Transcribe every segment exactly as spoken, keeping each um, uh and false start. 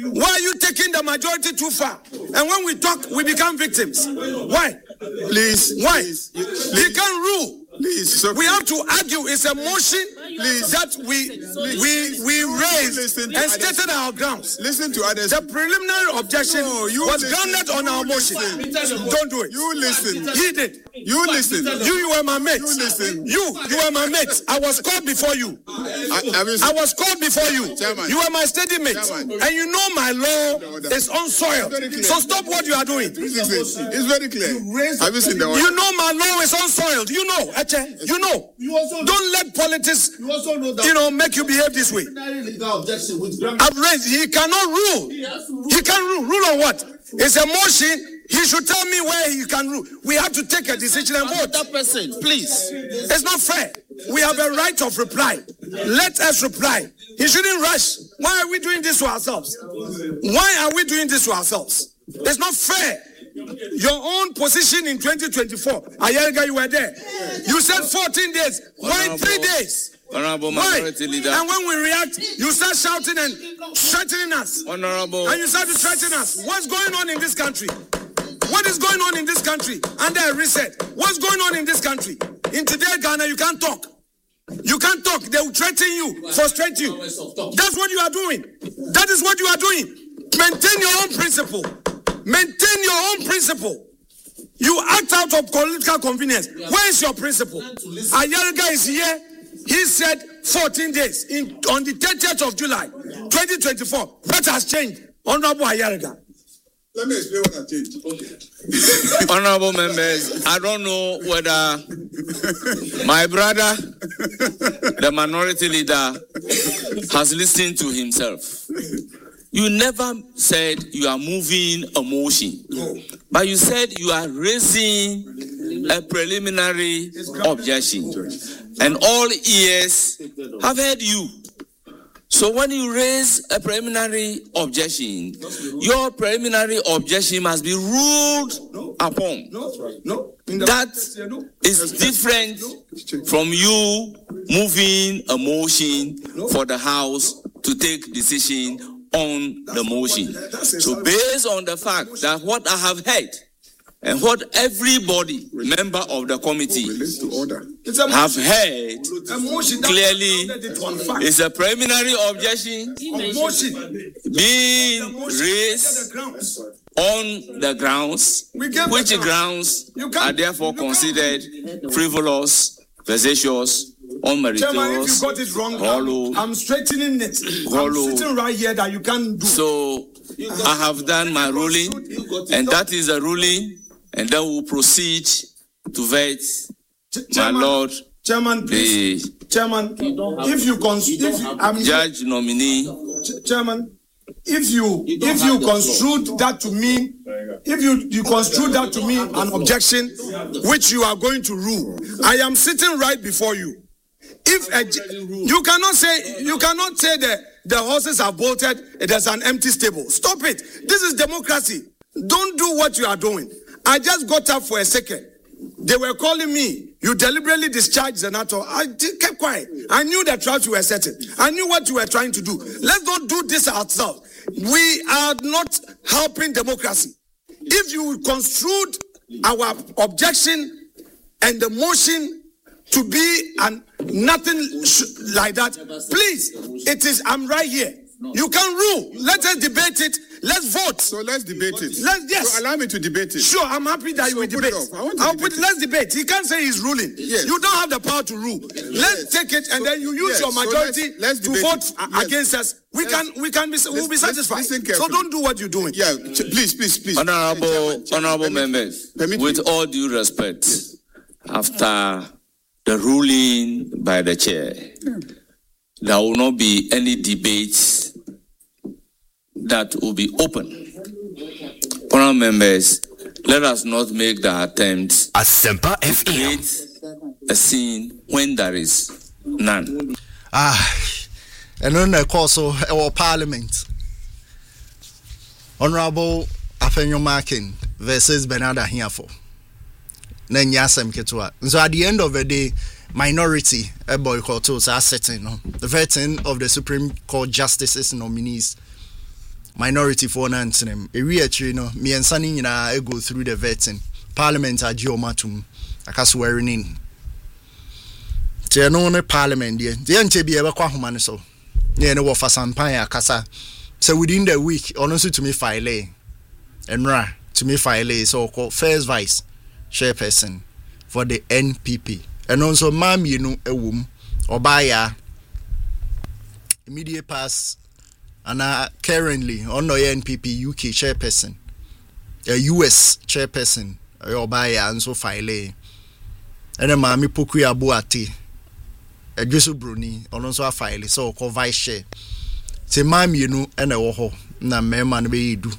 Why are you taking the majority too far? And when we talk, we become victims. Why? Please. Why? Please, please. He can rule. Please, okay. We have to argue. It's a motion please. that we we we raised and stated our grounds. Listen to others. The preliminary objection no, was grounded on our motion. Listen. Don't do it. You listen. He did. You listen. You, you were my mate. You listen. You, you were my mate. I was called before you. I, I, mean, I was called before you. Chairman. You were my steady mate. Chairman. And you know my law no, is unsoiled. So stop what you are doing. It's very clear. Have you seen the You know my law is unsoiled. You know, Eche. You know. You also don't let politics, you, also know that you know, make you behave this way. I've raised. He cannot rule. He, he can rule. Rule on what? It's a motion. He should tell me where he can rule. We have to take a decision and vote. That person, please. It's not fair. We have a right of reply. Let us reply. He shouldn't rush. Why are we doing this to ourselves? Why are we doing this to ourselves? It's not fair. Your own position in twenty twenty-four, Ayerga, you were there. You said fourteen days. Why three days? Honorable Why? Minority Leader. And when we react, you start shouting and threatening us. Honorable. And you start to threaten us. What's going on in this country? What is going on in this country? Under a reset. What's going on in this country? In today, Ghana, you can't talk. You can't talk. They will threaten you, frustrate you. That's what you are doing. That is what you are doing. Maintain your own principle. Maintain your own principle. You act out of political convenience. Where is your principle? Ayerga is here. He said fourteen days in on the thirtieth of July, twenty twenty-four. What has changed? Honorable Ayerga. Let me explain what has changed. Okay. Honorable members, I don't know whether my brother, the minority leader, has listened to himself. You never said you are moving a motion, but you said you are raising a preliminary objection. And all ears have heard you. So when you raise a preliminary objection, your preliminary objection must be ruled upon. That is different from you moving a motion for the House to take decision on the motion. So based on the fact that what I have heard and what everybody, member of the committee, have heard clearly is a preliminary objection being raised on the grounds, which grounds are therefore considered frivolous, vexatious, unmeritorious. Chairman, if you got it wrong, hollow, I'm straightening it. hollow. I'm sitting right here that you can't do. So I have done my ruling, and that is a ruling, and then we'll proceed to vet my lord, Chairman, please. The Chairman, if you construe, judge nominee. Chairman, if you if you construed that to mean, if you you construe that to mean an objection, which you are going to rule, I am sitting right before you. If a, you cannot say you cannot say that the horses have bolted, there's an empty stable. Stop it. This is democracy. Don't do what you are doing. I just got up for a second. They were calling me. You deliberately discharged Senator. I kept quiet. I knew the traps you were setting. I knew what you were trying to do. Let's not do this ourselves. We are not helping democracy. If you construed our objection and the motion to be and nothing sh- like that, please, it is, I'm right here. You can rule. Let us debate it. Let's vote. So let's debate it. Let's, yes. So allow me to debate it. Sure, I'm happy that so you will debate. It I want to I'll debate put it. Let's debate. He can't say he's ruling. Yes. You don't have the power to rule. Yes. Let's take it and so, then you use yes. your majority so let's, let's to vote yes. against us. We let's, can, we can be, we'll be satisfied. So don't do what you're doing. Yeah, please, please, please. Honorable, Chairman, Chairman, honorable permit, members, permit with me. All due respect, yes. after the ruling by the chair, yeah. there will not be any debates that will be open. Honorable members, let us not make the attempt to create a scene when there is none. Ah, and on the course of our parliament, Honorable Afenyo Markin versus Bernard Ahiafo. Then Yasem Ketua. So at the end of the day, minority a boycott are setting no? The vetting of the Supreme Court justices nominees minority for nantenem ewi achiri no me ensa ni nyina e go through the vetting parliament agi omatum aka swearing in te no ne parliament die de nche bi e be kwa homa ne so ne ne wo fa sampan akasa so within the week ono so to me file enra to me file so called first vice chairperson for the N P P and also mam you know a womb or buyer immediate pass and uh, currently on the N P P U K chairperson a U S chairperson or buyer and so file and then mami poku abuati a Jesu Bruni on also a file so called vice chair say mam you know and a woho na me man be do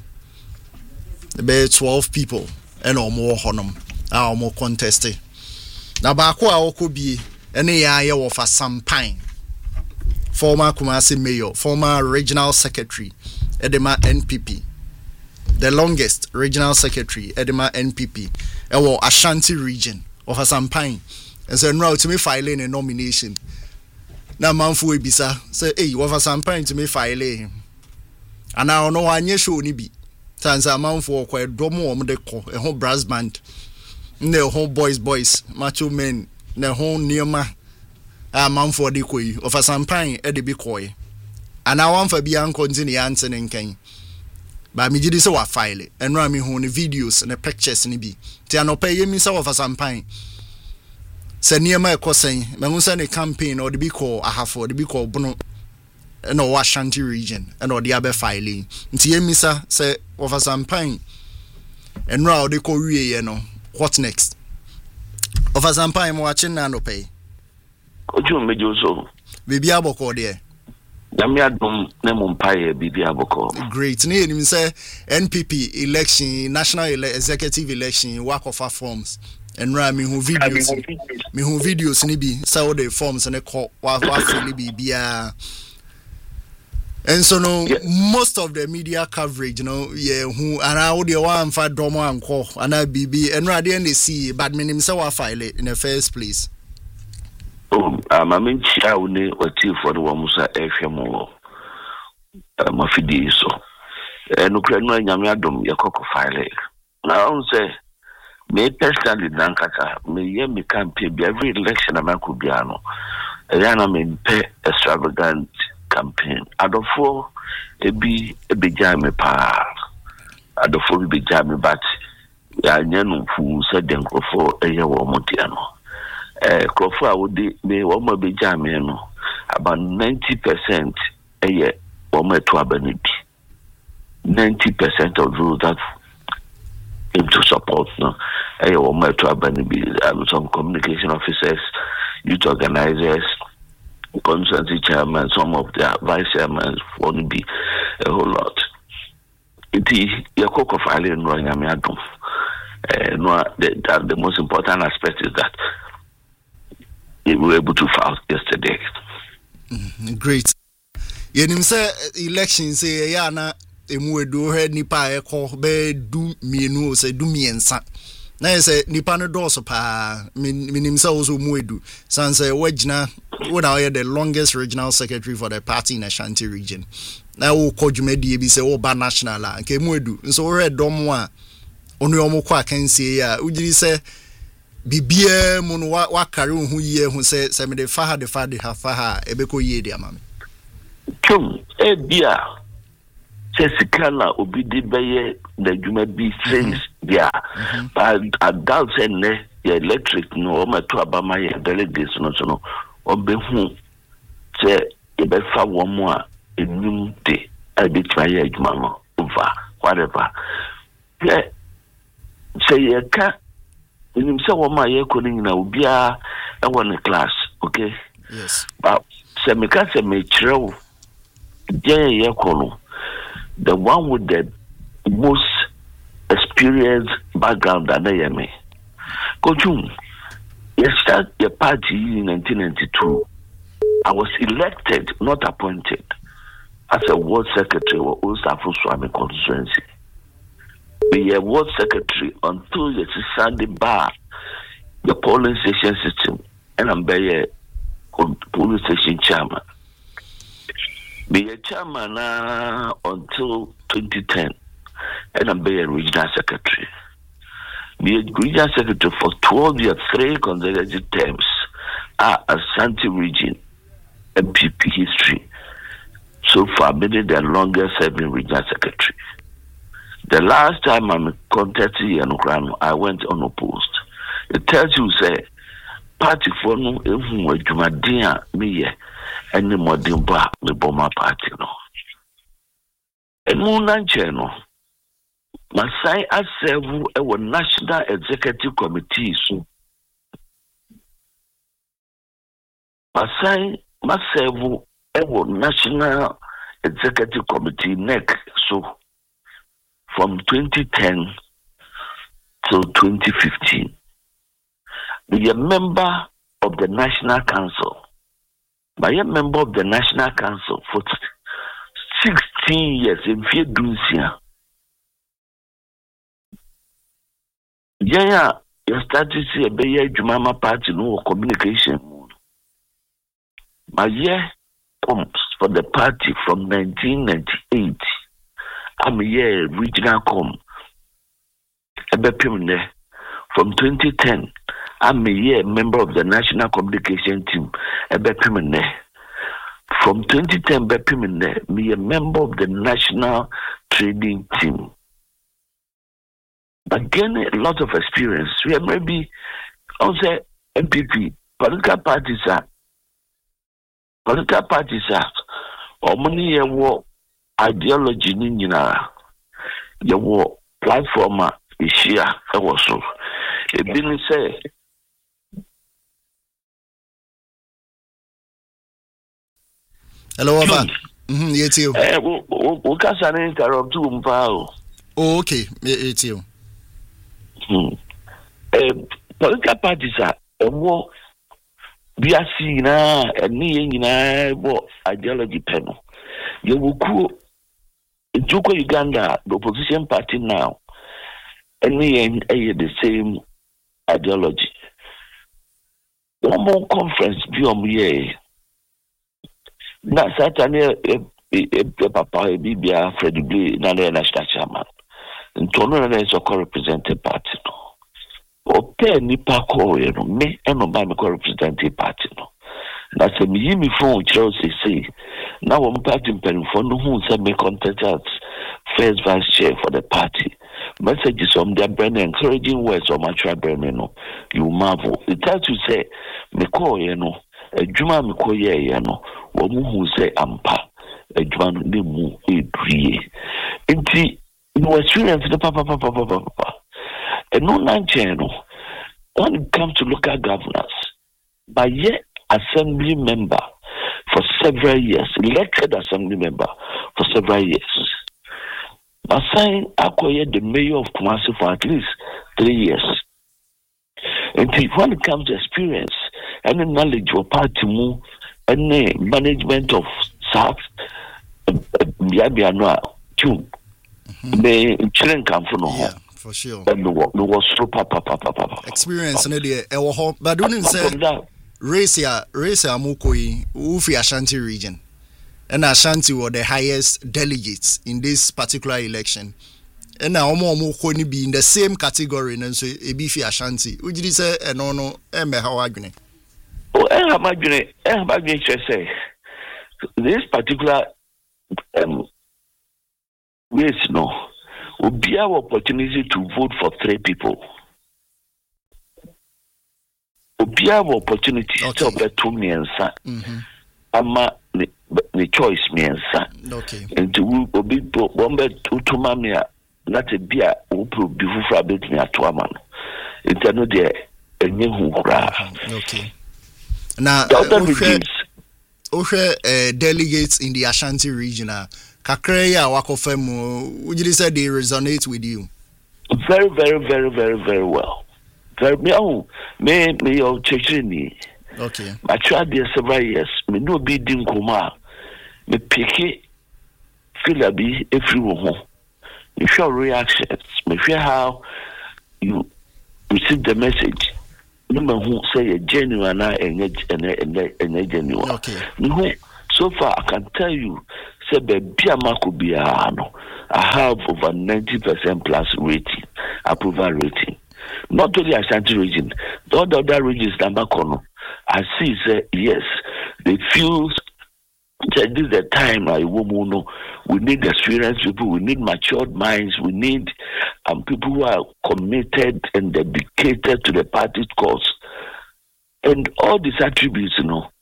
be twelve people and or more honum our more contested. Now, Bakwa Okobi, any year of a Sampan, former Kumasi mayor, former regional secretary, Edema N P P, the longest regional secretary, Edema N P P, our Ashanti region of a Sampan, and so now to me filing a nomination. Now, Manfu Ebisa say, hey, what a Sampan to me filing, and I don't know why you show ni be. Tanza Manfu quite domo on the call a whole brass band. Ne whole boys boys macho men ne whole neoma a man for the koi of a sampan e de bi koi ana wan fa bia continue answer nkan ba mi gidi se wa file enra mi hu ne videos ne pictures ni bi ti anopa ye mi se of a sampan se neoma e kosen me hu se ne campaign or de bi call ahafo de bi call bono na wa Ashanti region and or de abe filing nti ye mi sa se of a sampan enra o de ko wie ye no. What's next? Of a sampan watching na no pay. Oju mejo so. Bibi aboko there. Damia dum ne mumpaye bibi aboko. Great. Ne him say N P P election, national ele- executive election, work of forms. And ra me hu videos. Me hu videos ni bi say the forms and the call wa wa feel bi bia. And so no, yeah. Most of the media coverage, you know, yeah, who and I would one for Domo and Co and I B B and rather than they see, but me himself file it in the first place. Oh, um, I mean, I would need what you for the one who's a F M O. My fidi so. And Ukraine, Yamadum, your cocoa file it. Now, say, me personally, Dankata, me ye me campaign be every election a man could be ano. And I mean, pay extravagant. Campaign. Adofo ebi ebi jame pa. Adofo ebi jame but ya nyanu fu se den krofo eye wo motia no. Eh krofo a wodi me wo mo ebi jame no about ninety percent eye wo mo to abani bi. ninety percent of those that came to support no eye wo mo to abani bi. Um, some communication officers, youth organizers, constituency chairman, some of their vice chairmen want to be a whole lot. It is your cocoa filing running a meadum. No, the, the most important aspect is that we were able to file yesterday. Mm, great. Yenim say elections say ya na emu edu he nipa e ko be du mienu say du miensa. Na say nipa no do so pa minim say also mu edu. San say wagina when I the longest regional secretary for the party in Ashanti region. Now we call you maybe be say oba national la nke mu edu. So we read dom wa onu omo kwa kan say ya ujiri say bibie mu no wa carry hu ye hu say say me the fa the fa the ha fa ha ebeko ye dia mama. Tum e bia se sikana obi di beye na djuma bi says dia but adult say ne ye electric no o ma to abama ye delegates no so no obehu se e be fa wo mo a enum de e be try ye djuma no over whatever ye say ye ka enim se wo ma ye ko ni na obi a e won class okay yes but se me ka se me chrew ye ye ko no the one with the most experienced background that I am. Coachum, you start your party in nineteen ninety-two. I was elected, not appointed, as a ward secretary of Osafu Swami constituency. Be a ward secretary until the Sunday bar, the polling station system, and I'm be a police station chairman. Be a chairman uh, until twenty ten, and I'm be a regional secretary. Be a regional secretary for twelve years, three consecutive terms. Ah, Ashanti region, M P P history. So far, been the longest serving regional secretary. The last time I'm contacted Yanokrano, I went unopposed. It tells you, say, party for no, even with Jumadia, me, and the modern bar, the bomber party, no. And Moon Channel, my sign as several our National Executive Committee, so my sign, my several our National Executive Committee, N E C, so. From twenty ten till twenty fifteen, be a member of the National Council. By a member of the National Council for sixteen years in Fiedunsia. Yeah, you started to see a Bayer Jumama party no communication. My year comes for the party from nineteen ninety-eight. I'm a year regional com. From twenty ten, I'm a year member of the National Communication Team. From twenty ten, me a member of the National Trading Team. But gain a lot of experience. We have maybe also M P P, political parties are political parties are or money war. Ideology ni na yawo platform a ehia ewo so ebi ni say hello Ova mhm yetio eh wo wo kasa na interrupt um pa o oh okay yetio hmm eh political parties a ewo biasi na eni nyina bo ideology peno yawo ku Juko Uganda, the opposition party now, and we are the same ideology. One more conference beyond me. Now, Saturday, a papa, a Bibia, Freddie B, Nana, national chairman, and Tono is a co-represented party. Or pay Nipa Ko, me, and no by me co-represented party. Na se mi yimi phone Chelsea say now one party in for no who said me contact as first vice chair for the party. Messages from their brand encouraging words of my tribe no you marvel. It tells you say me call you know a juma me call ye no one who say ampa a juma ne mu e drie. Inti no experience the papa papa papa papa. And no nine channel when it comes to local governance but yet assembly member for several years, elected assembly member for several years. I signed acquired the mayor of Kumasi for at least three years. And when it comes to experience, any knowledge of party move, any management of South, Biabianoa, too, may children come from home. For sure. And the was so papa papa papa. Experience, and the but don't say. Race ya, race ya mukoi ufi Ashanti region, and Ashanti were the highest delegates in this particular election. And now omo mukoi be in the same category, and so ebifi Ashanti. Would you say eh no no eh me how agune? Oh, eh how agune? Eh how agune? Say this particular um race no would be our opportunity to vote for three people. Be our opportunity to bet two miensa. Ama the choice miensa. Okay. And to be one bet two to mamia, not a beer, who prove before a bit me at two man. It's another a new cry. Okay. Now, Oshe delegates in the Ashanti region, Kakreya Wakofemu, would you say they resonate with you? Very, very, very, very, very well. Very me me me your chechini. Okay. I tried there several years. Me no be din koma. Me pick feel be everyone. Me show reactions. Me feel how you receive the message. No man who say a genuine and and and genuine. Okay. Me who so far I can tell you, say baby amakubiano, I have over ninety percent plus rating, approval rating. Not only Ashanti region, all the other regions Namakono, I see say yes, they feel that this is the time I know we need experienced people, we need matured minds, we need um, people who are committed and dedicated to the party's cause. And all these attributes, you know,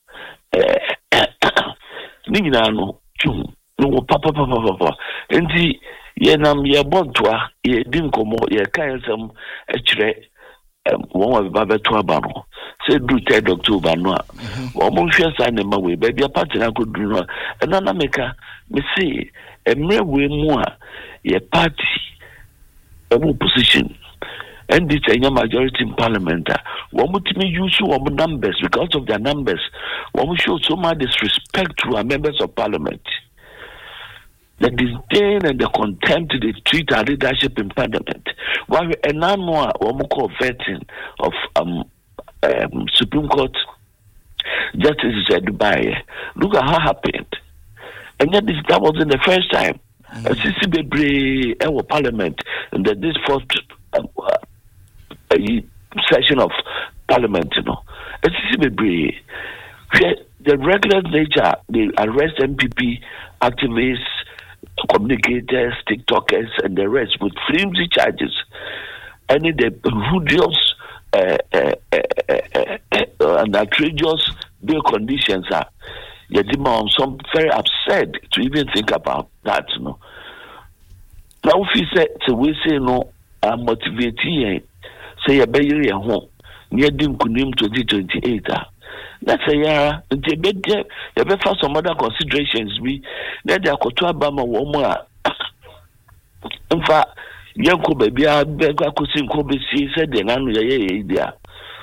no, no, papa, papa, papa, and the yenam ye bontwa, ye dinkomo, ye kansam, a tre, one of Baba Tuabano, said do third October, no, or Monsieur Sanema way, baby, a party I could do no, and Anameka, me say, a mere way more, ye party, a more position. And this is a majority in parliament. One would me use some numbers because of their numbers. One would show so much disrespect to our members of parliament. The disdain and the contempt they treat our leadership in parliament. While a non more one call vetting of um, um, Supreme Court Justice said Dubai. Look at how happened. And yet this that wasn't the first time. A C C B our parliament and then this fourth um, uh, a session of parliament, you know. It's the regular nature, they arrest M P P activists, communicators, TikTokers, and the rest with flimsy charges. And the rudious uh, uh, uh, uh, and outrageous bail conditions are. Yet, some very upset to even think about that, you know. Now, if you say, so we say, no, I'm motivating. Say a baby at home near Dim Kunim twenty twenty eight. That's a year until bed there. You better for some other considerations. We let the Kotua Bama woman. In fact, Yanko baby, I beg I could sing Kobe said the Nanu Yaya.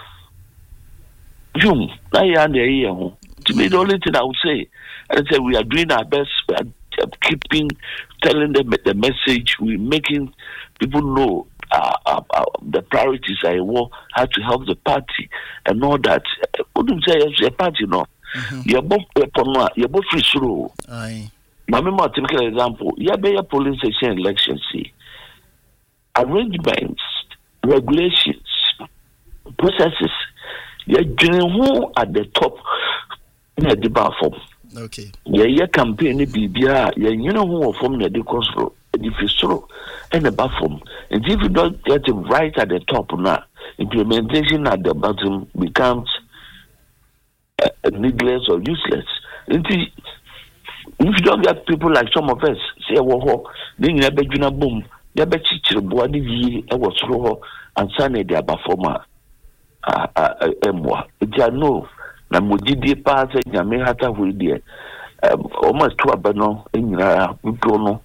Jum, I am the year. To me, the only thing I would say, I say we are doing our best, we are keeping telling them the message, we're making people know. Uh, uh, uh, the priorities I want how to help the party and all that. I wouldn't say it's a party, no. You're both you're both free through. Aye. My member, typical example, you have a polling station election, see. Arrangements, regulations, processes, you're doing who at the top in a debate form. Okay. Yeah, yeah, campaign, B B R, yeah, you know who from the control. If you throw in the bottom, and if you don't get it right at the top now, implementation at the bottom becomes uh, needless or useless. And if you don't get people like some of us, say, well, then you have a boom, you have a teacher, body, I was through and Sunday, they are performer. It's a no, Namudi pass, and Yamehata will be almost two abano in Utono.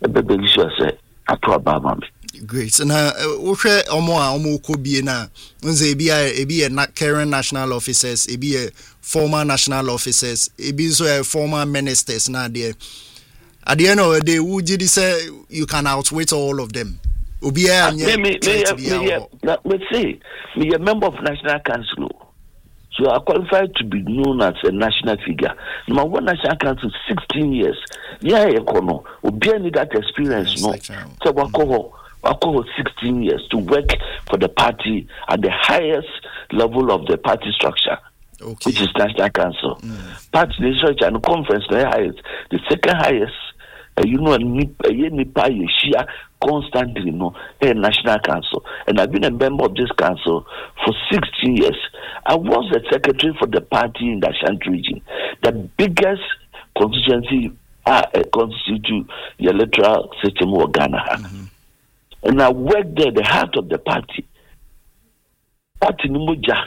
Great. Na wohwe omo a omo kobie na nze ebi a ebi e current national officers, ebi e former national officers, ebi so e former ministers na there. At the end of the day, would you say you can outwit all of them? Obi a anya. Me me me say me a member of National Council. So I qualified to be known as a national figure. Number one National Council, sixteen years. Yeah, you know, we need that experience, no. So we call we call sixteen years to work for the party at the highest level of the party structure, okay. Which is National Council. Mm. Party research and conference, the highest, the second highest. Uh, you know, a Nipa Yeshia constantly, you know, a National Council. And I've been a member of this council for sixteen years. I was the secretary for the party in the Ashanti region, the biggest constituency uh, constitute the electoral system of Ghana. Mm-hmm. And I worked there, the heart of the party. Party Numuja.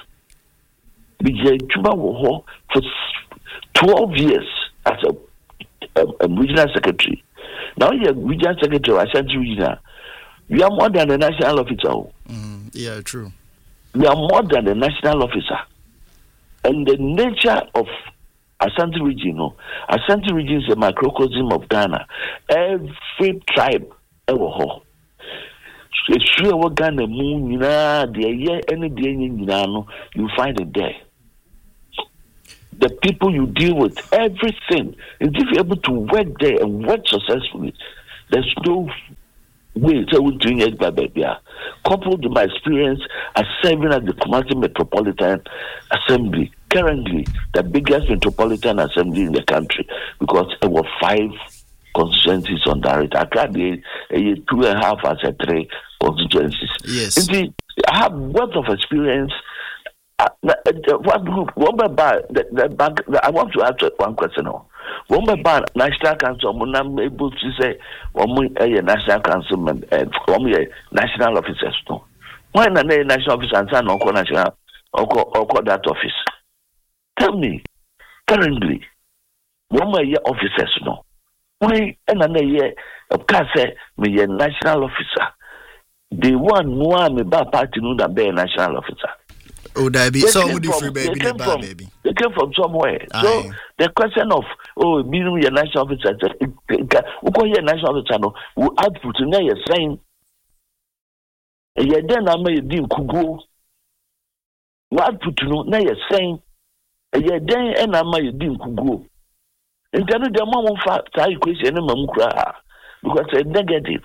For twelve years as a Um, um, regional secretary. Now you're regional secretary of Ashanti regional. We are more than a national officer. Mm, yeah, true. We are more than a national officer. And the nature of Ashanti region, no, Ashanti region is a microcosm of Ghana. Every tribe ever ho. So sure what Ghana moon, you know, the year any day you know, you find it there. the people you deal with, everything. And if you're able to work there and work successfully, there's no way to doing it by baby. Coupled with my experience as serving at the Kumasi Metropolitan Assembly, currently the biggest metropolitan assembly in the country, because there were five constituencies on that. I tried a, a two and a half as a three constituencies. Yes. Indeed, I have wealth of experience. Uh, what group? One by the, the bank. I want to ask one question. One by National Council, I'm able to say, one a National Council and one national officers. No, why not a national officer and son or national or that office? Tell me, currently, one year officers. No, why another year of Kase me a national officer. The one who am about party no that be a national officer. Oh, that be so would free baby, they came from, baby. They came from somewhere. Aye. So the question of oh, being a national officer, we call you a national officer, no, we output in there saying, and yet then I may be kugo. We output no, now you're saying, and yet then and I may be kugo. And then the mom fact I question and cry because it's negative.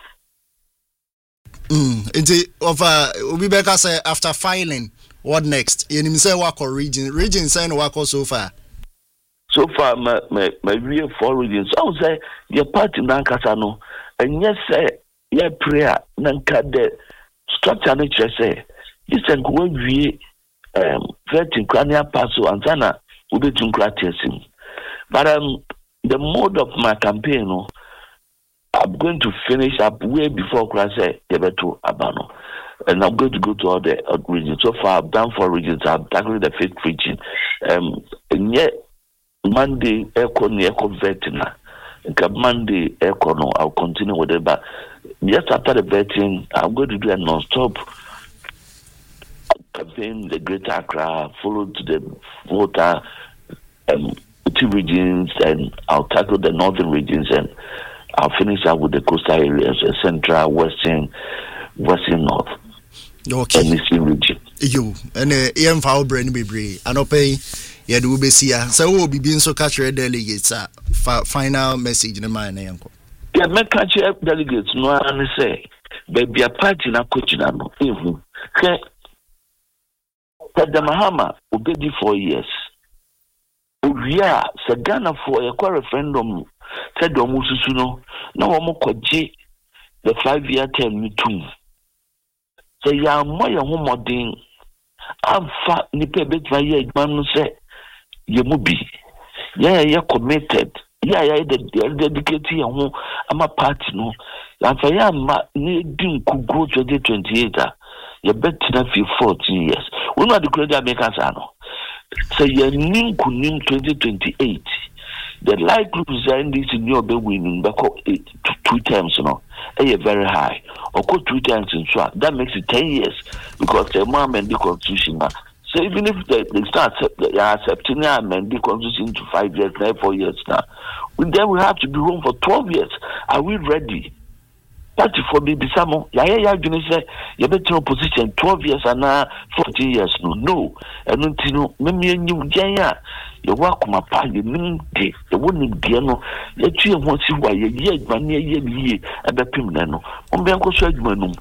Mm, into of uh, Ubibeka say after filing. What next? You need say work or region. Region saying work so far. So far, my my my real four regions. I would say your party nankasano, and yes, say your prayer nanka the structure nature say. This and go we um vetting cranial passo and zana will be to criticism. But um the mode of my campaign, no, I'm going to finish up way before class say Yebeto Abano. And I'm going to go to all the uh, regions. So far, I've done four regions. I'm tackling the fifth region. Um, and yet, Monday, Echo, Echo Vetina. Monday, Echo, no, I'll continue with it. But just after the vetting, I'm going to do a non-stop campaign, the Greater Accra, followed to the water, um, two regions, and I'll tackle the northern regions, and I'll finish up with the coastal areas, the central, western, western, north. Okay. Region. You and uh, E M Fowl Brain Baby. I don't pay. Yeah, do be see. So we'll be being so catch your delegates. Uh, final message in the mind, uncle. Yeah, me catch your delegates. No, I say, baby, a party na coach na no. Even okay. Tada Mahama obedi four years. Oria se Ghana for a referendum. Said do mususu no. Na womo kwaje the five year term me too. Say ya mo ya ho modern amfa nipa betwa ye adwan no say ye mu bi ya ya committed ya ya dedicate ye ho ama party no amfa ya ma ne din kugo twenty twenty-eight a ye betina fi fourteen years we no declare Americans ano say ye nim kunim twenty twenty-eight the likelihood that this in your be winning back eight two times no is very high. Or go two times in swap. That makes it ten years because the mom and the constitution. So even if they, they start they are accepting the amend the constitution to five years, now four years now, then we have to be home for twelve years. Are we ready? Party for me, Bisamo, yeah, yeah, you say you better opposition twelve years and now fourteen years. No, no, and until maybe a new Jaya. You walk my party, you mean day, the wouldn't be no, let you want to see why you yet, my near ye, and the Pimano, on Banco Sedmanum.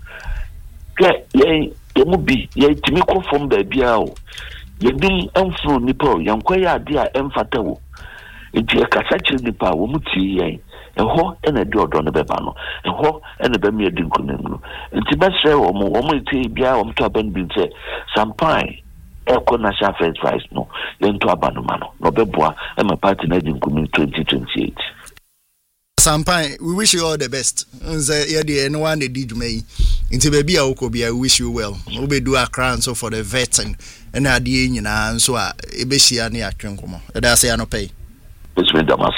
Yea, it would be, yea, to me call from the Biao. You didn't enfro nippo, young quaya dear emphatawo. Into a cassature nipa, womuti, yea, a ho and a door on the Bebano, a ho and a Bemia Dinkunemu. And to best say, or more, tea, Bia, or top and bin say, some pine. Eko national first vice no yento abanomano no beboa e my party na din kumi twenty twenty-eight. Sampai, we wish you all the best. Nze ye de no one dey dwuma yi. Nti baby a wokobia we wish you well. We be do Accra so for the vetting and ade nyina nso a e be hia na atwenkomo. E da say anopai. It's me damas.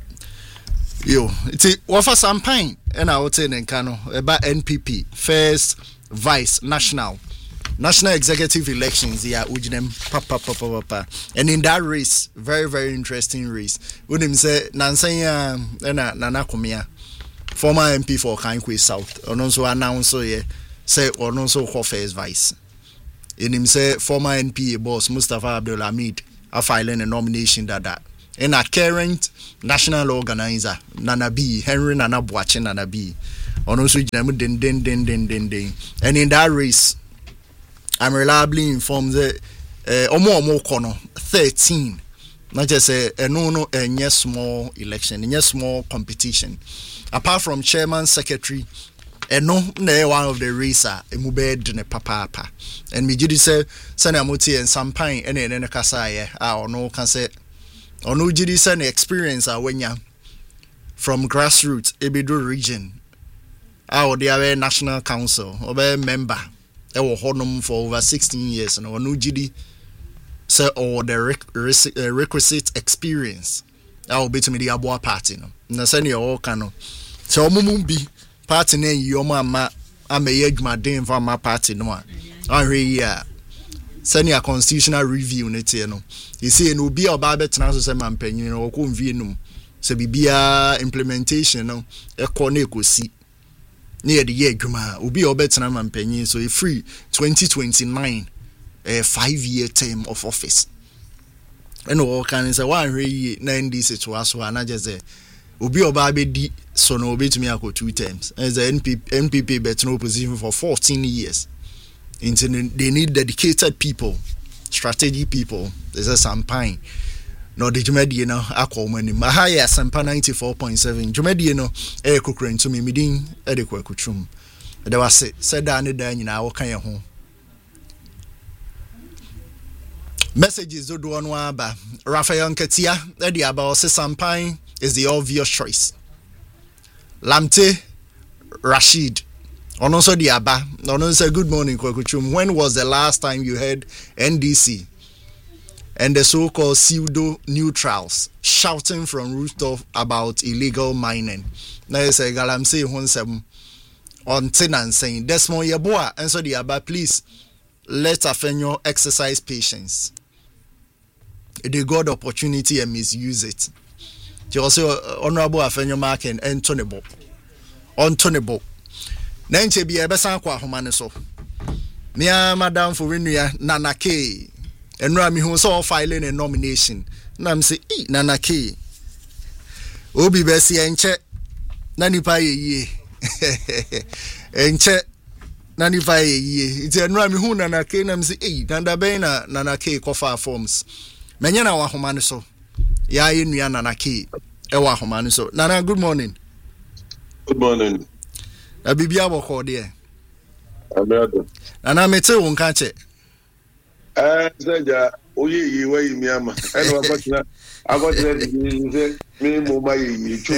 Yo, nti wo fa Sampai e na wote ne nka no e ba N P P first vice national National executive elections, yeah, ujinem papa papa papa, and in that race, very very interesting race. Unim say Nansanya na Nana Kumia, former M P for Kankwe South, and also announced yeah, say or also first vice. In him say former N P A boss Mustafa Abdul Hamid a filing a nomination that that in a current national organizer Nana B Henry Nana Boache Nana B on also den den den den den den and in that race I'm reliably informed that uh, omo omo kono thirteen not just a, a no no a yes small election a yes small competition apart from chairman secretary and no na one of the racer emube ne papa papa and me judi say sani amoti and sampan and ene kasa ye ah no can say ono judi say na experience a wenya from grassroots ebedo region ah they are national council obe member e wo honum for over sixteen years and ono judi say or the requisite experience ah obe to me the aboa party no na say ne o kan no so omumu bi party na yoma ama ameye adwumaden fa ma party no a ahwe ya senior constitutional review nete no you see no obi oba betena so se mampanyin no ko mvie num se bibia implementation no e ko na ekosi na ye de ye adwuma obi obetena mampanyin so e free twenty twenty-nine a five year term of office and all can say one hwe na ndi se to aso na jeze obi oba abedi so no obi to me akọ two terms as the N P P N P P bet no opposition for fourteen years. Into they need dedicated people, strategic people. There's a sampine. No the Jumedi no akọ mani ma ha ya sampa ninety-four point seven Jumedi no e kokran to me midin e de kwa kutrum. There was said that ne dan nyina wo kan ye ho. Messages do do no aba. Raphael Nketia e de aba o se sampine is the obvious choice. Lamte Rashid. On also the Abba. On also good morning, Kwakuchum. When was the last time you heard N D C and the so-called pseudo neutrals shouting from rooftop about illegal mining? Now you say Galamse Honsem on tenant saying Desmond Yaboa and so the Abba, please let Afenyo exercise patience. They got the opportunity and misuse it. You also uh, honorable Afenyo Mark and Anthony Bob. Anthony Bob. Nanche bi ebesan kwa homane so. Mia madam for renua Nana K. Enra mi hu so filing a nomination. Na me say, "Eh Nana K. Obi besi enche na nipa ye ye." Enche na nipa ye ye. Iti enra mi hu Nana K na me say, "Eh Nanda ben na Nana K kofa forms." Menye na wa homane so. Ya ye nua Nana K. E wa homane so. Nana, good morning. Good morning. Na bibia boko de. Amado. Nana mete won ka che. Eh seja oye yi wa yi mi ama. E no akotina akotina di se mi mo ma yi chu.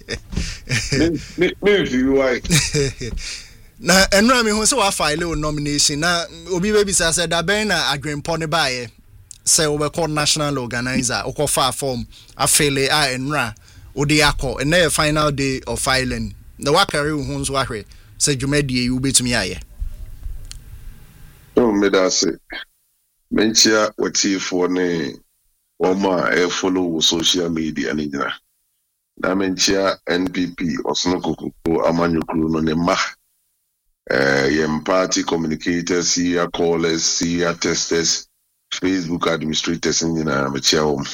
Me me fi why. Na enra mi hu se wa file o nomination na obi be bi sa se da ben na adwempo ne baaye. Say we call national organizer o call far form afele a enra odi akọ and na final day of filing the wakari hu nso ahwe say dwumadi you betumi aye o me da se menchia watifo ne oma e follow social media ni nyina na menchia N P P osno kokoko amanyokuru no ne ma eh yem party communicators here callers here testers Facebook administrators in the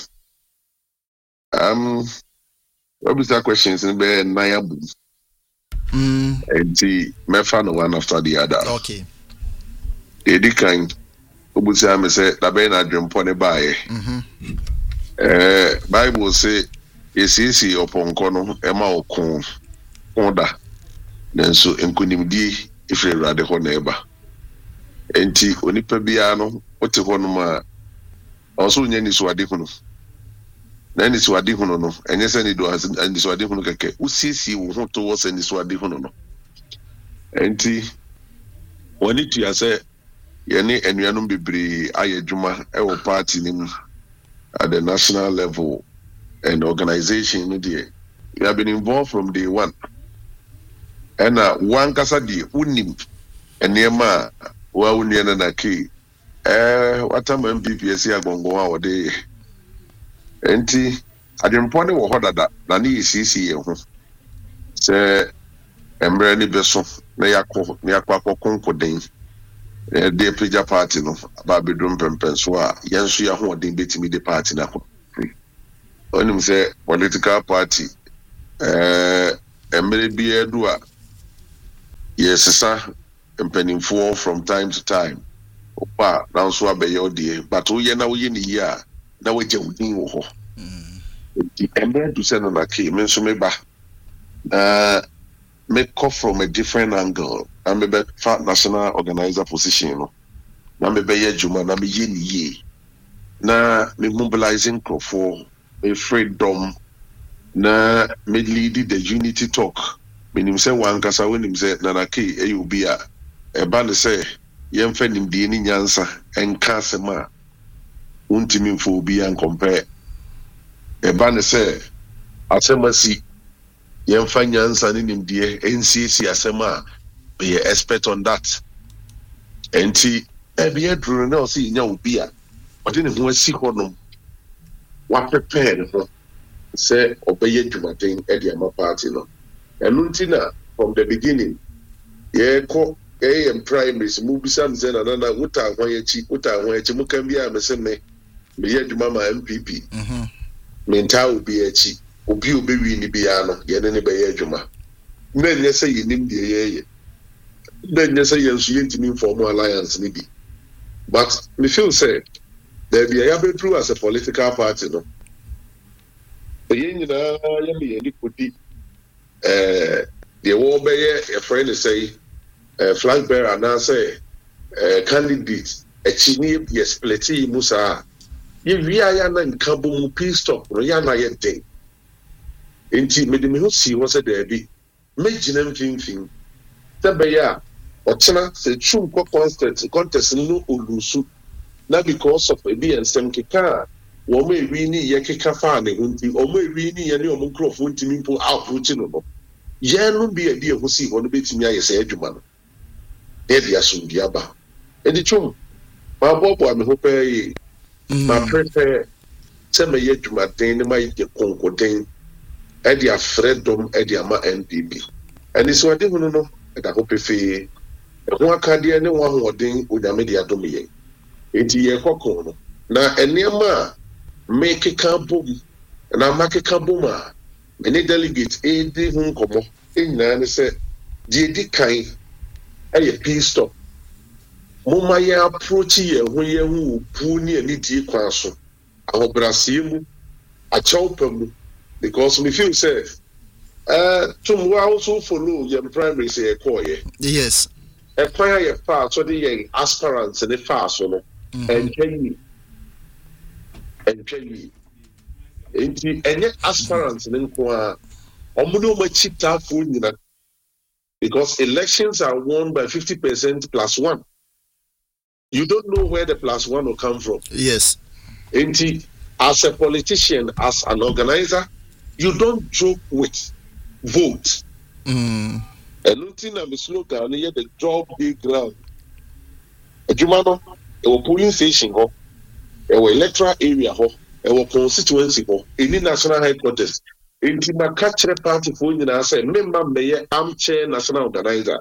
um what is that questions in be naya boom mm and the me fan one after the other. Okay. They di kind obusia me say da be na dwempo ne baaye. Mhm. Eh Bible say esisi oponko no e ma okon onda nanso enkunimdi ifre rade ho na eba. Enti onipa bia no ote ho no ma also nya ni so ade ho no na ni so ade ho no enye se ni do ani so ade ho no keke usisi wo ho to wo se ni so ade ho no enti woni tu ya se ye ni enuanom bebre ayedwuma e wo party ni at the national level and organization no dey we have been involved from day one and uh, one kasa di unim enema wa unia na ki eh watama M P P S agongo wa wode enti adwempo ne wo hodada na ne yisisi ye ho se emre ni beso na yakọ na yakọ akokonko den eh de pija party no ba bedrum pempen so a yenso ya ho odin betimi de party na ko onim say political party eh emre bi edu a yesesa mpanimfo from time to time opa now so abeye odie but wo ye na wo ye ni yi a na wo je wudin wo ho the emre do say no na ke me so me ba uh me come from a different angle. I'm a fat national organizer position. No, na me be ye juma na me ye ni ye. Na me mobilizing for me freedom. Na me lead the unity talk. Me nim say wan kasa we nim say na na ke e obi a e ba ne say ye mfa nim die ni nyansa enka sema. Untimi mfo obi an compare. E ba ne say asemasi yemfa nyansa ni nimdie ncc asema be expert on that enti e be duru na o si nya obi a ode ne ho asi honom wa prepare ho say obeye dwumaden e de ama party no enu ntina from the beginning ye ko e em primaries mu bisa mze na na wuta hwan yachi wuta hwan yachi mu kan bia me se me me ye dwuma ma mpp mhm me nta obi yachi obi obewi ni bia no ye ne ne be ye adwuma na nye se yinim de ye ye na nye se ye nso yentimi form alliance ni bi but me feel say there be a be true as a political party no ye nyina ye me ye ni kodi eh the wo be ye a friend say eh flag bearer na say eh candidate e chini ye split musa ye via ya na nkabo mu peace stop no ya na ye dey enti me de me ho si wo se da bi me gina mfimfim tabeya ochena se chum ko contest contest no olusu na because of e bi ensem keka wo me wi ni ye keka fa ne hunti o me wi ni ye ne o mo crofo ntimi mpo approach no no ye no bi e di e ho si ho no betimi aye se adwuma no e dia so dia ba e di chum ma bobo me ho pe ma prepare se me ye adwuma den ne ma ye konkoden edi afredom edi ama N P P eni so ade hunu no eda ho pefe ho akade ne ho hoden onyame de adom ye enti ye kokon no na enema make kabom na make kabom a many delegates e di hu komo enyina ne se di di kan eye peace stop mo ma ye approach ye ho ye hu pu ni ani di kwan so ahobrasie mu achawpam because me feel say uh to also follow your primary say call ye yes e kwan ye fa so the aspirants in the far so no and can and can enti enye aspirants in kwa omuno ma chita fu nyina because elections are won by fifty percent plus one. You don't know where the plus one will come from. Yes. Enti as a politician, as an organizer, you don't joke with vote. Mm. And nothing I'm slogan here the job big ground. A Jumano, a polling station ho, a electoral area ho, a constituency ho, any national headquarters. In my catcher party for you and say, member may armchair national organizer.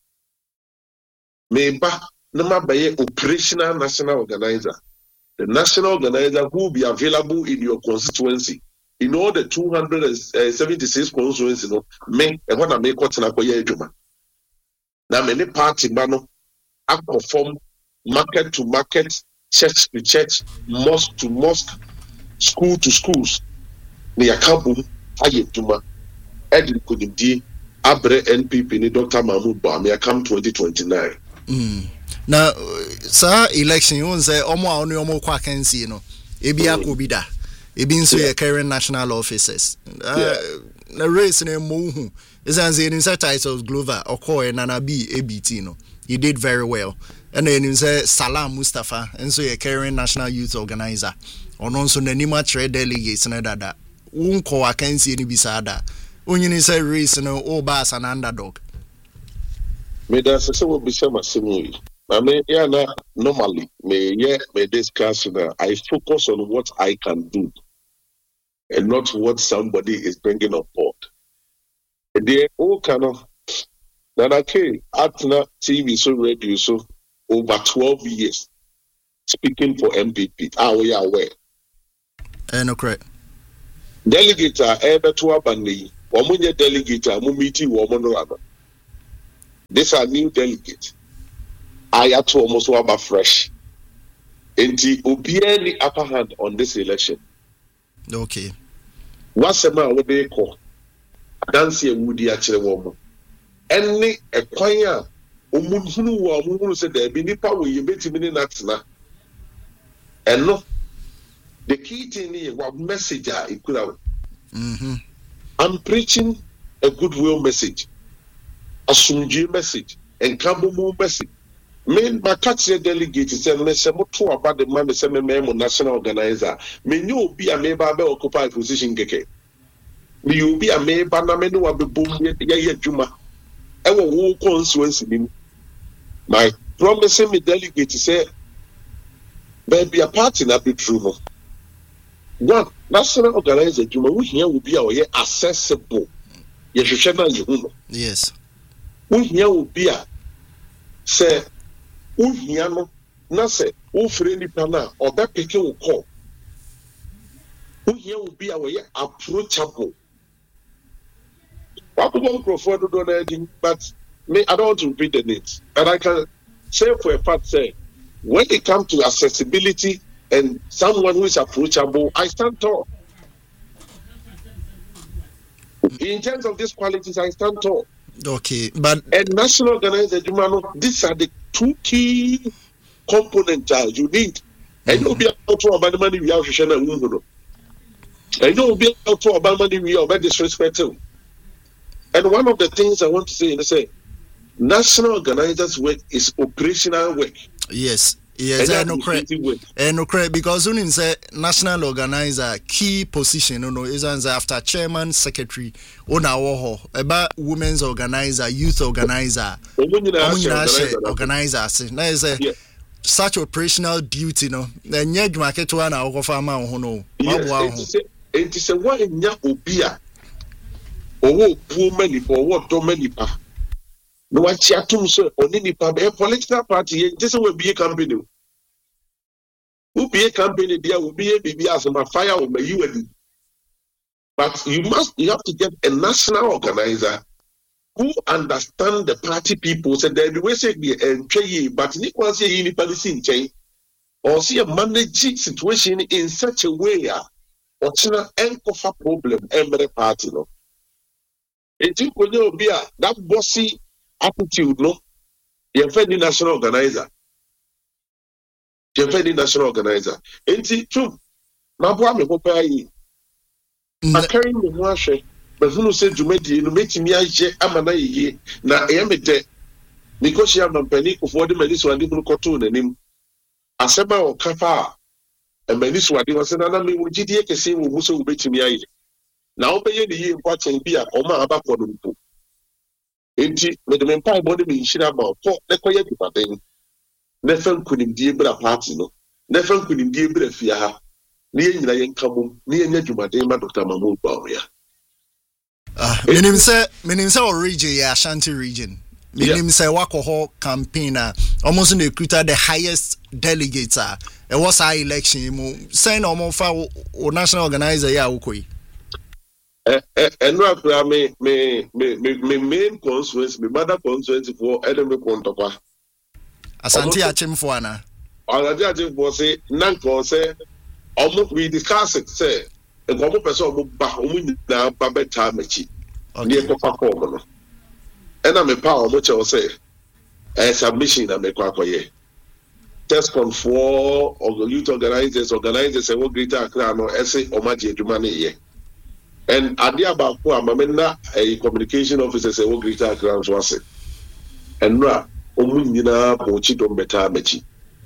Maybe no be operational national organizer. The national organizer who will be available in your constituency. In all the two hundred seventy-six constituencies, you know, me and what I make what's in a koye juma. Now many party mano I perform market to market, church to church, mosque to mosque, school to schools. Ni akabu aye juma. Edin kudimdi abre N P P ni Doctor Mahmoud Ba me come twenty twenty-nine. Mm. Now, sir, election you say omo a onu omo kwa kansi no. Ebi akobida. Ebi nso ye current national officers. Uh, na race na mo hu. Is in inside titles Glover Okoye Nana B A B T no. He did very well. And then you say Salam Mustafa and so ye current national youth organizer. Ono nso nanima trade delegates na dada. Unko wa kansi ni bisada. Unyini say race no oba as an underdog. Me da se se wo bi se masemu. I mean, yeah, normally, may yeah, may discuss that I focus on what I can do and not what somebody is bringing on board. And they all kind of that okay, at na T V so radio so over twelve years speaking for M P P. Ah, we are aware. Eh, no correct. Delegate are ever to abandon. Woman delegate are meeting woman. These are new delegates. I had to almost about fresh. And the obey upper hand on this election. Okay. What's the man what they call? Dance a woody actually woman. Any a choir. Umunhunu wa umunhunu said there be nipa we you bet me natina. And no, the key thing is what message I could have. Mm-hmm. I'm preaching a goodwill message, a sunji message, and Kambumu message. Me, my catch delegate said, "Me say mo to about the man. Me say me me national organizer. Me you be a member be occupy position keke. Me you be a member na me no wa be boom ye ye juma. E wo wo constituency ni. My promising me delegate say, baby a party na be true no. One national organizer juma we here will be our accessible. Ye hwehwe na ye hu no. Yes. We here will be a say we here no na say we free nipa na oba peke wo call. We here will be our approachable. What people prefer to do that, but me, I don't want to repeat the names. And I can say for a fact, say, when it comes to accessibility and someone who is approachable, I stand tall. In terms of these qualities, I stand tall. Okay, but and national organizer, these are the two key components uh, you need. And you'll be able to about the money we have to share. And you'll be able to about money we are disrespectful. And one of the things I want to say is say, national organizers' work is operational work. Yes, yes, I know correct. I know correct because when you say national organizer, key position, you know, is after chairman, secretary, on our about women's organizer, youth organizer, organizer, organizer. Now is a such operational duty, no. Then you market one hour of a man who know. Yes, it is a one in your obia. Owo poor many for what do many pa. No one chatum so on any pa a political party just will be a company. Who be a company there will be a baby as a fire over you and but you must you have to get a national organizer who understand the party people so there be say be and pay but ni kwan say any policy in chain or see a managing situation in such a way or china encofa problem every party no. It will be that bossy attitude, no? You're the national organizer. You're the national organizer. Ain't it true? My boy, me papa yi. I carry me wash. But who said you made you make me a je amana ye na e me de because she am panic of what the medicine and the cartoon and him. Asema o kapa and medicine what was na me wo gidie kese wo muso wo betimi aye. Now, obey the year watching beer or my about for the pool. Empty with the empire body being shit about for the quiet thing. Never could him deal with a party, no. Never could him deal with a fear. Near Nayan Kamu, near Nedjumadema, Doctor Mahmoud Bawia. Ah, meaning say, meaning say, region, yeah, Ashanti region. Meaning say, Wako campaigner almost in the recruiter the highest delegates. It was our election. Saying almost for national organizer, yeah, okay. And what me me me me main constituency, my mother constituency for enemy Kontokwa. Asante Achimfuana. Asante Achimfuana say nanko say almost we discuss it say and one person will back on na babe time mechi. Near Papa Common. And I'm a power much I will say a submission I make quack test control of the youth organizers organizers and what greater crown or essay or magic to money. And idea about who I'm a communication officer say what greater grounds was it. And now, Omunina Pochito Beta Mechi.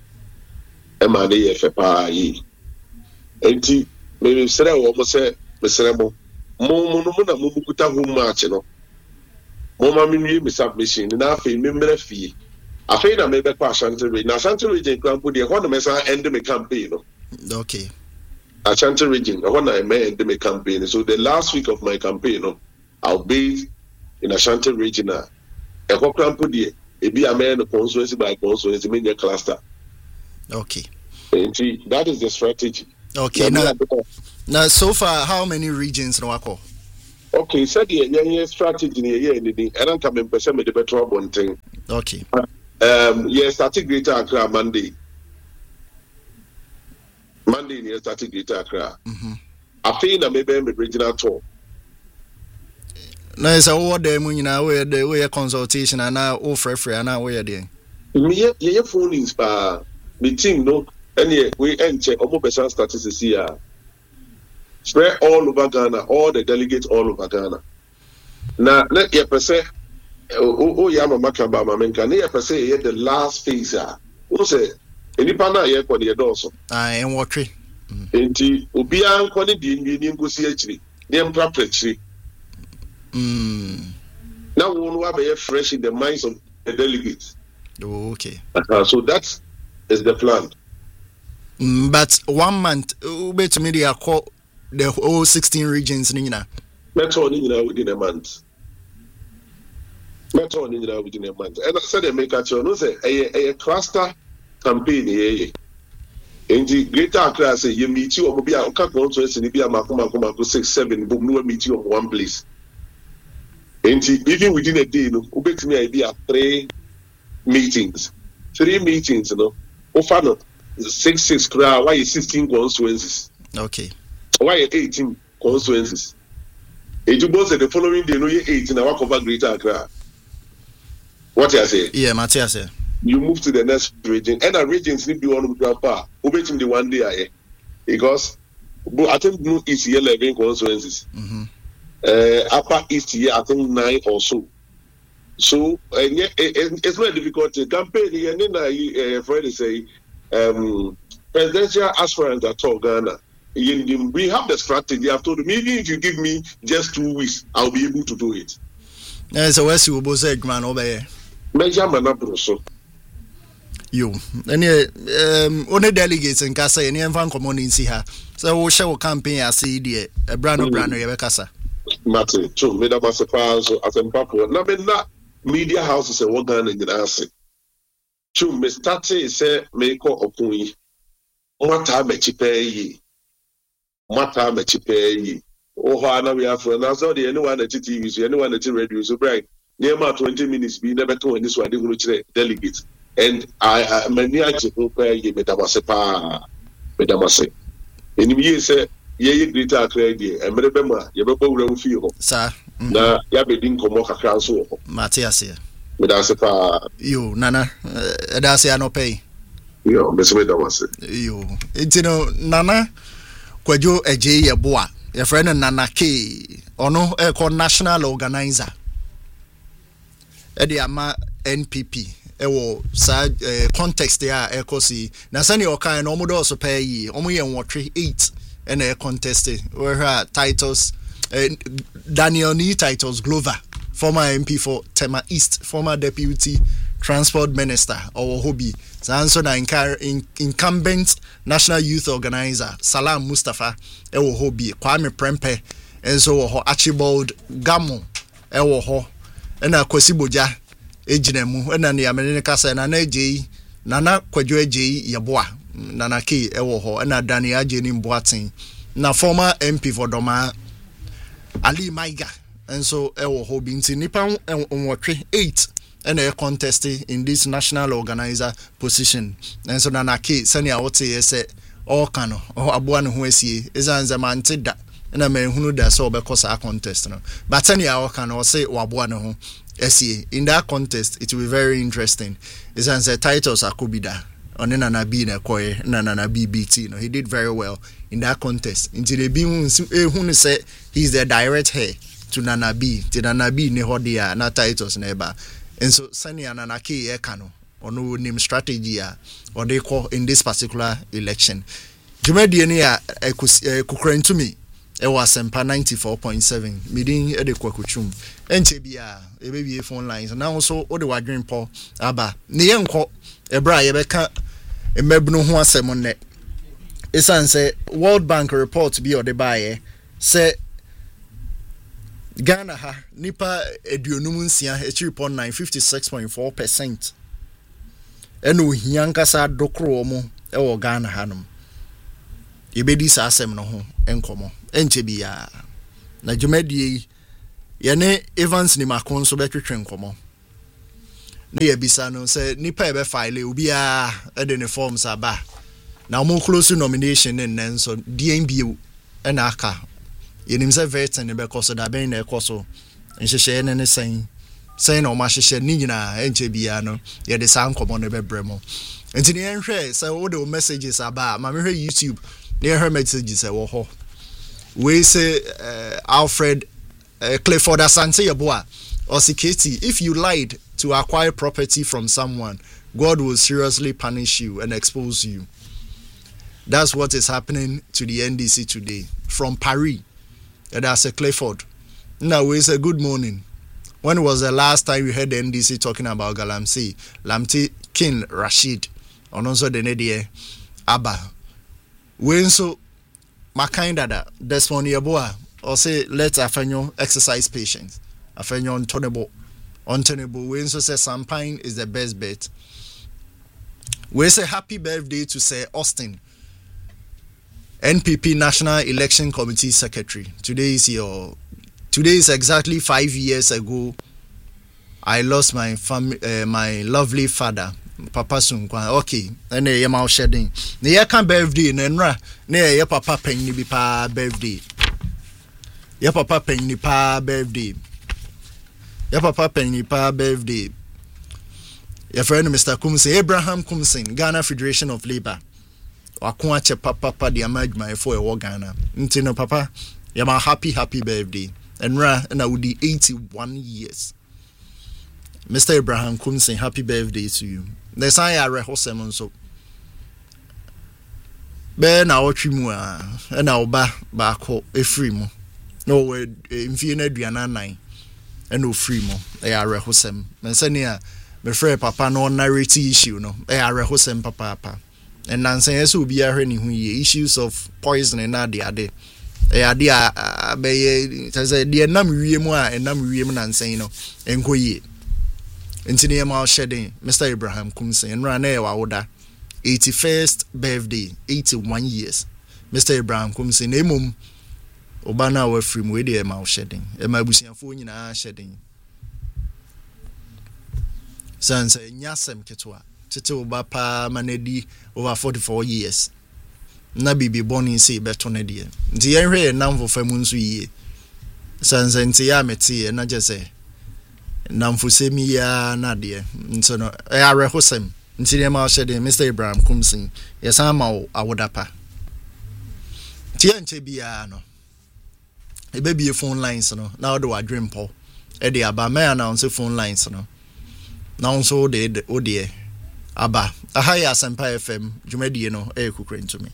Emma de Fepa ye. Enti, maybe say almost say, Messeremo. Momona Mumukuta who march, you know. Moma Mini, Miss Submission, and I feel member fee. I feel I made a pass until we now Santa Region Grand put the economist and the campaign. Okay. Ashanti region, I want to end my campaign. So the last week of my campaign, I'll be in Ashanti region. I hope I'm put the Ebi amen constituency by constituency mean cluster. Okay. And that is the strategy. Okay. Now, now so far, how many regions no wako? Okay, so the yeah strategy yeah anything. I don't come in person with the better one thing. Okay. Um, yeah, starting Greater Accra Monday. Monday, yeah, starting Greater Accra. Mm-hmm. I think I maybe a regional tour. No, it's a word there, you know, where the way consultation and now offer free and now where they. Me, yeah, phone is by me team no, and yeah, we enter almost percent statistics here. Spread all over Ghana, all the delegates all over Ghana. Now, let your percent. Oh, oh, yeah, my Makamba, my man, can you say the last phase? Who say any partner here for the adults? I am watching. Enti Ubia Koni di Ningo C H D, name property. Now we want to be fresh in the minds of the delegates. Oh, okay. Uh, so that is the plan. Mm, but one month, we to media call the whole sixteen regions, Nina. Metro Nina within a month. Metro Nina within a month. And I said, they make a choice. A cluster campaign here. In the Greater Accra, say you meet you or be a conference in Ibia Makuma Kumako six seven, but no meet you of one place. And even within a day, no, who bet me idea three meetings, three meetings, you know, offer six six crowd. Why is sixteen constituencies? Okay. Why eighteen constituencies? And you both said the following day, no, you eighteen. I walk over Greater Accra. What I say? Yeah, Matthias. You move to the next region, and the regions need to be one of grandpa. Who bet him the one day I because I think no East here eleven constituencies. Mm-hmm. Uh, upper East here I think nine or so. So and yeah, it, it's not difficult to campaign. And then I uh, Friday say, um, presidential aspirants at all Ghana. We have the strategy. I've told them, maybe if you give me just two weeks, I'll be able to do it. Yeah, so where's you both say, man, over here? Measure Manabroso. You any um only delegates in Casa and Yan community here. So we'll show campaign as C D a brand of brand of Casa. Martin, true, made up as a pass as a papa. Now, not media houses and one gun in the answer. True, Miss Tati say, make or Okuni. What time a cheap ye? What time a cheap ye? Oh, Hana, we have for an answer. The anyone at T V, anyone at the radio, so bright. Near about twenty minutes, be never told this one, they delegates. And I, many I to prepare ye, Medamasa, Medamasa. And you say, ye greater Accra, and remember, you have a feel, sir. Now, you have been Komoka Council, Matthias here. Medasa, you, Nana, that's a no pay. You, Miss Medamasa. You, it's you know, Nana, Quajo a J. Boa, your friend and Nana K, or no, a national organizer. Eddie Ama N P P. Ewo sa context there ekosi na sani okan no mo do so pay yi omo ye nwotwe eight and a contest where titles uh, Daniel Nee Titles Glover, former M P for Tema East, former deputy transport minister or hobby sanso na in, incumbent national youth organizer Salam Mustafa ewo hobby Kwame Prempe enso ho Archibald Gamo ewo ho ena Kwesi Boja ejinemu ena ne amene kasa na na eji na na Kwadwo eji yeboa na na ke ewo ho ena Daniel Ajeni Mboaten na former M P for Doma Ali Maiga enso ewo ho binti nipa onwotwe eight ena e contest in this national organizer position enso na na ke sani a wote yese all kano o aboa ne ho asie ezanze mante da ena me hunu da so obekosa contest no but sani a all kano o say waboa ne ho asie in that contest it will be very interesting ezanze titles akobida on Nana B na koye Nana B B T no he did very well in that contest until they be who say he's the direct heir to Nana B to Nana B ne hodia na titles neighbor and so Sani Nana K e kano ono name strategy or they call in this particular election jumedi ne ya ekukran to me e was sempa ninety-four point seven midin e de kwakuchum enche bia e be phone lines now also o de wadwen po aba ne yenko ebra ye beka emebunu ho asem ne esan say World Bank report bi o de bae say Ghana ha nipa eduonum nsia three point nine fifty-six point four percent. Eno hiankasa dokro mo e wo Ghana hanom. Yebedi sa asem no ho enkomo enche bia. Na dwumadie yene Evans ni makon so betwetwe nkomo. Na yebisa no say nipa e be file obi a e de ne forms aba. Na mo close nomination en nso D N B e na aka. Yenim se vetin be koso da ben na ekoso. Nhihye ne ne sen. Sen na o ma hihye ni nyina enche bia no ye de san komo ne be bremo. Enti ne enhwe say wo de messages aba ma me hwe YouTube ne her messages e wo ho. We say uh, Alfred uh, Clifford Asante Yeboah or Siketi, if you lied to acquire property from someone, God will seriously punish you and expose you. That's what is happening to the N D C today. From Paris, and that's a Clifford. Now we say good morning. When was the last time you heard the N D C talking about Galamsey, Lamti King Rashid, and also the Nedie Abba? When so Makinda da Desmond Yeboah or say let's afenyo exercise patience. Afenyo untenable. Untenable. When so say Sampine is the best bet. We say happy birthday to Sir Austin, N P P National Election Committee Secretary. Today is your today is exactly five years ago. I lost my fam uh, my lovely father, Papa Sunkwan. Okay, and ye ma shedding. Ne ye kan birthday na nra na ye papa penni bi pa birthday. Ye papa penni pa birthday. Ye papa penni pa birthday. Your friend Mister Kumsin, Abraham Kumsin, Ghana Federation of Labour. Wakwa che papa pa di amajma for e Ghana. Ntino papa, ye ma happy happy birthday. Enra na wudi eighty-one years. Mister Abraham Kumsin, happy birthday to you. The sign ya rehosem so. Be na otwi mu a, e na oba ba ko e free mu. No we mfie na aduana nan. E no free mu. E ya rehosem. Mensani a me frɛ papa no narrate issue no e ya rehosem papa papa. And nansen yeso obi ahwe ni hu ye issues of poison na de ade. E ade a be ye say de nam wie mu a enam wie mu nansen no enkoye. Enti ne ma shedding Mister Abraham Kumsin enra na e wa woda eighty-first birthday, eighty-one years. Mister Abraham Kumsin emum oba na wa free mu we de ma shedding. E ma busiafo nyina shedding. Sansa nyasem ketwa. Tete oba pa manedi over forty-four years. Na bibi born say beto na die. Nti yenhwe namfo famu nso yie. Sansa nti ya meti na je say namfo semi ya na de. Nti no e arehosem. Nti ne ma shede Mister Abraham Kumsin. Yesan ma awodapa. Ti enche bia no. E be bie phone lines no. Na odo wadwem po. E de aba me announce phone lines no. Na onso de ode Aba, ahaya Asempa F M, Jumedi no, eh, kukren to me.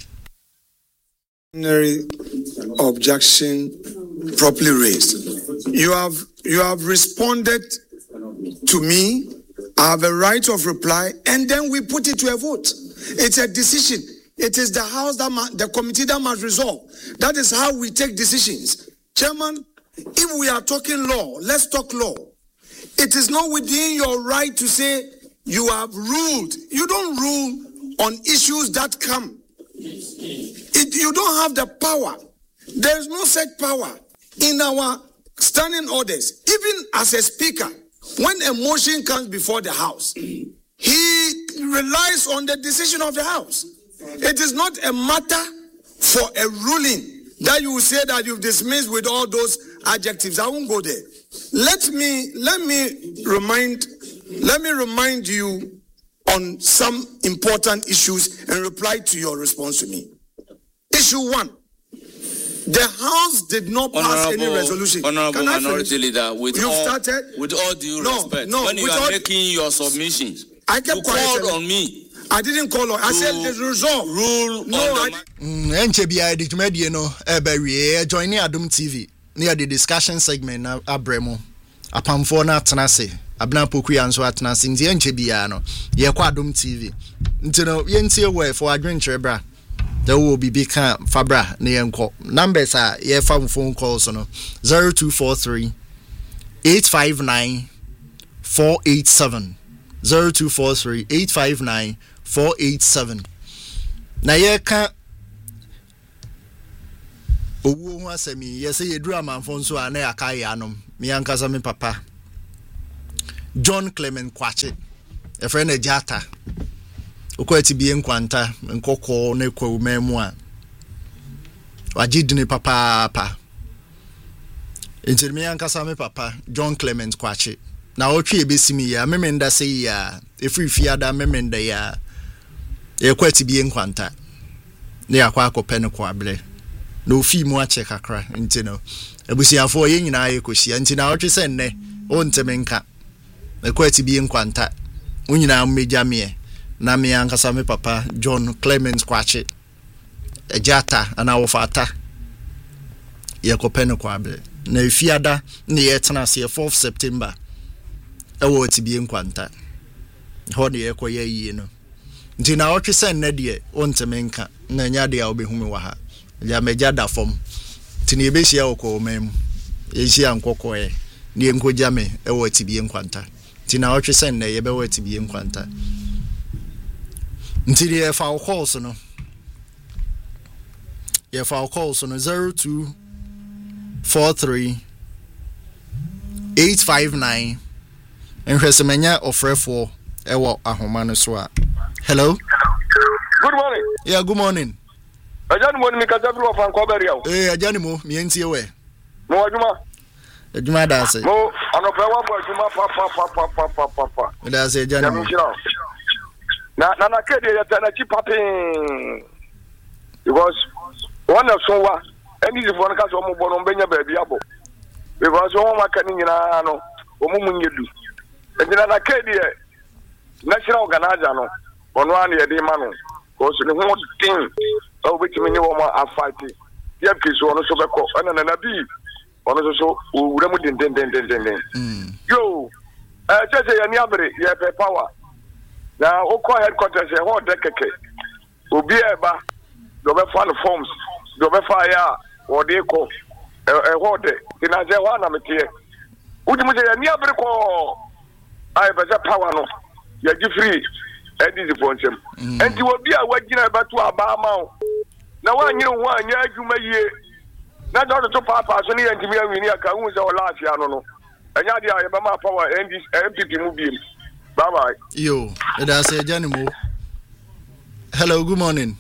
Objection properly raised. You have you have responded to me. I have a right of reply, and then we put it to a vote. It's a decision. It is the house that ma- the committee that must resolve. That is how we take decisions. Chairman, if we are talking law, let's talk law. It is not within your right to say you have ruled. You don't rule on issues that come. It, you don't have the power. There is no such power in our standing orders. Even as a speaker, when a motion comes before the House, he relies on the decision of the House. It is not a matter for a ruling that you will say that you've dismissed with all those adjectives. I won't go there. Let me let me remind let me remind you on some important issues and reply to your response to me. Issue one. The House did not pass Honorable, any resolution. Honorable Minority Leader, with You've all, started? with all due No, respect, no, when you with are all- making your submissions, I kept you quiet. called on me. I didn't call on. I said to the result. Rule No, on I the didn't. Enche bia de Jumedi no, e be wie join Adom T V. Near the discussion segment na abremo. Apamfo na tenase. Abna poku ya nso atenase. Nti enche bia no. Ye kwa Adom T V. Nti no ye ntie we for adwenkyere bra. there will be big Fabra Nianko. Numbers are yeah phone calls on zero two four three eight five nine four eight seven zero two four three eight five nine four eight seven. Na ye ka owo ho asemi ye say yedru amanfo nso a na yakai anom me ankasa me papa John Clement Kwache e friend Ejata okwati bi enkwanta nkokọ na ekwa memu a wagidine papa pa entirme ankasa me papa John Clement Kwache na otwe ebesimi ya memenda sei ya efrifi ada memenda ya ekwati bi enkwanta na yakwa akopɛ ne kwa ble na ofi mu ache kakra ntino ebusiafo ye nyina ayekosia ntina otwe se nne o ntemenka ekwati bi enkwanta unyina mmejamie na me ankasa me papa John Clement Kwache Ejata ana wofata ye kopene kwa be na efiada ne ye tena se fourth September ewo tibie nkwanta ho de ye koye yie no nti na otwe sen na de ontemenka na nya de a obehumi wa ha ya meja da fom tini ebehia okọ mem ehia nkokọ e ne nkogya me ewo tibie nkwanta tina otwe sen na ye be wo tibie nkwanta nti ye fa calls no ye fa calls no zero two four three eight five nine nhwesemanya ofrefo ewo ahoma no so a hello good morning yeah good morning ajani mo ni ka jabru of Ankoberia eh ajani mo mi entie we mo aduma aduma da se mo anope wa bo aduma pa pa pa pa pa pa pa da se ajani mo na na na kede ya tana chi papin because one of so wa any the phone ka so mo bo no benya baabi abo because one maka ni nyina no omu munyedu ejina na kede national organizer no ono an ye de ma no because the whole thing so betimi ni wo ma afight ye kiso ono so beko ana na na bi ono so so wura mu den den den den den yo eh cheche ya ni abre ye pe power na oko headquarters e ho de keke obi eba do be fan forms do be fa ya o de ko e ho de ina je wa na metie udi mu je ya ni abre ko ai be power no ya gi free e di ziponchem enti obi a wagina ba to aba ma o na wa nyire ho anya adwuma yie na do to papa so ne yantimi awini aka hu se o laafia no no anya dia ye ba ma power N P P mu biem. Bye bye. Yo, it has a Janimo. Hello, good morning.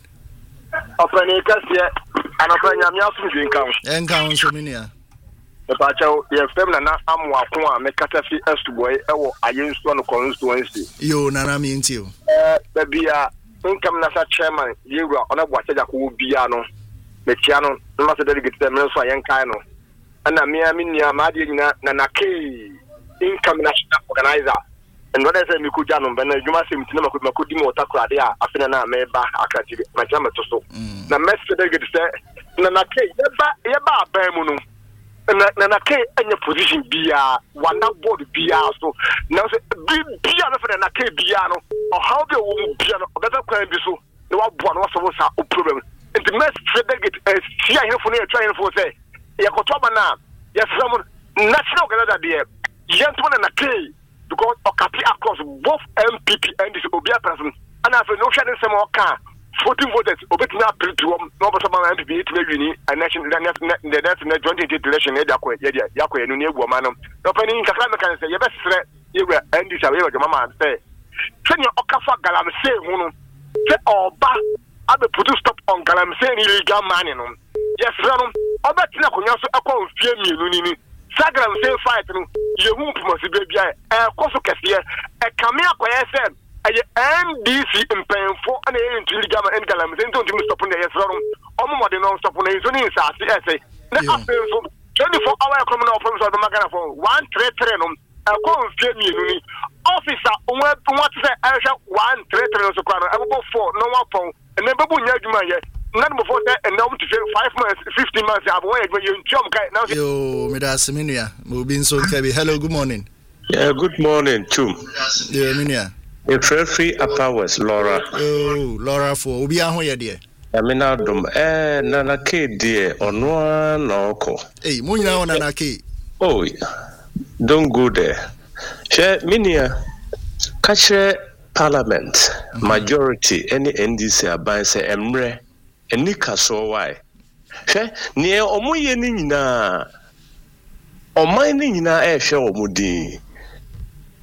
Openi kasie anopenya miafu jinkan. Enkan so minia. E pa chawo ye fem na na amwa ko a me katafi estuboy e wo ayenso no constituency. Yo, nana mi ntio. Eh, bia income na sa chairman yewura ona bo achaja ko bia no. Me tia no, na se delegate dem so ayenkan no. Ana me ami nia ma de nyina na na ke income na organizer. And what I say, me could jam, and you must seem to know my could more tackle idea. I feel now, may back, I can't give my jammer to so. Now, Master David said, Nanake, Yaba, Bermuno, and Nanake, and your position be a one up board be so. Now, be piano for Nanake piano, or how the woman piano, better can be so. No one was a problem. And the Master David is here for me, trying for say, Yakotobana, yes, someone national Canada, dear, gentleman and a K. Because Okapi across both M P P and this Obia person, and I've no shadow some more car, fourteen voters, Obetina appeal to them, no but some M P P, uni, and national, the national twenty election, Yakwe, Yakwe, and New Woman. Opening Kakama can say, you best threat, you were and this away with your mama and say, Send your Okafa Galam say, Huno, say, or ba, I will put a stop on Galam saying illegal money. Yes, Ram, Obetina Kunyaso, a call fear me, Sagram say fight no ye hu must be bia e koso kese e kame akoye sem e N D C mpenfo na e ntiri gama en galam say nti mi stop na yes ro omo mo de no stop na so ni sa se e say na apenfo twenty-four hour criminal offense of the magana for one thirty-three no e ko mfie mi enu ni officer onwa onwa say e hwa one thirty-three no so kwa no e bo four no wa pon e na bebu nya adwuma ye. Not before that, and now to say five months, fifteen months. I've waited when you jump. Now, yo, Midas Minia, moving so heavy. Hello, good morning. Yeah, good morning, too. Yeah, Minia. The free upper was Laura. Oh, Laura for Ubia, who you dear? I mean, Adam, eh, Nana K, dear, on one or call. Hey, Munya on Nana K. Oh, don't go there. Share Minia, catch Parliament, mm-hmm. Majority, any N D C, by say Emre, and Nika so why. Share near Omoye Nina, or mining in our air show, Mudi.